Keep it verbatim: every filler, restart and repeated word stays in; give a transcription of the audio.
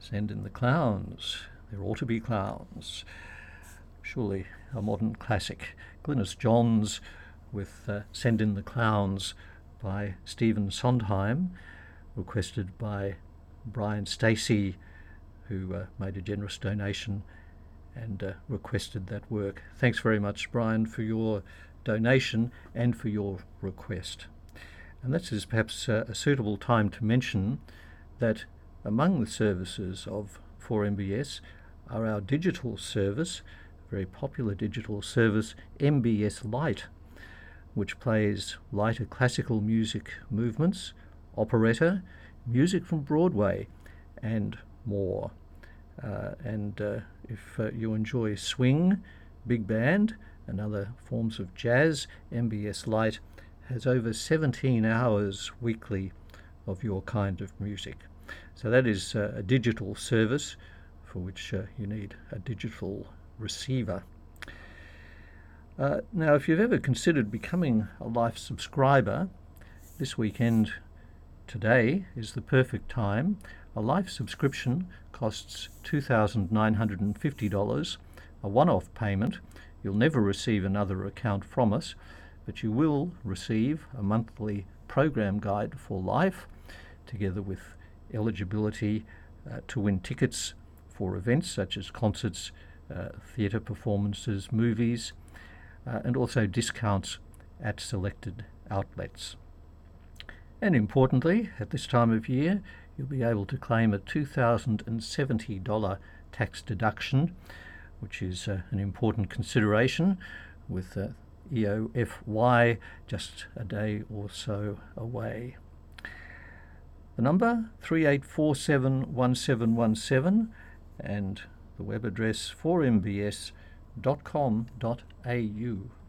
Send in the Clowns. There ought to be clowns. Surely a modern classic. Glynis Johns with uh, Send in the Clowns by Stephen Sondheim, requested by Brian Stacey, who uh, made a generous donation and uh, requested that work. Thanks very much, Brian, for your donation and for your request. And this is perhaps uh, a suitable time to mention that among the services of four M B S are our digital service, a very popular digital service, M B S Lite, which plays lighter classical music movements, operetta, music from Broadway, and more. Uh, and uh, if uh, you enjoy swing, big band, and other forms of jazz, M B S Lite has over seventeen hours weekly of your kind of music. So that is uh, a digital service for which uh, you need a digital receiver. Uh, now, if you've ever considered becoming a Life subscriber, this weekend, today, is the perfect time. A Life subscription costs two thousand nine hundred fifty dollars, a one-off payment. You'll never receive another account from us, but you will receive a monthly program guide for Life, together with eligibility uh, to win tickets for events such as concerts, uh, theatre performances, movies, uh, and also discounts at selected outlets. And importantly, at this time of year, you'll be able to claim a two thousand seventy dollars tax deduction, which is uh, an important consideration, with uh, E O F Y just a day or so away. The number three eight four seven one seven one seven and the web address four m b s dot com dot a u.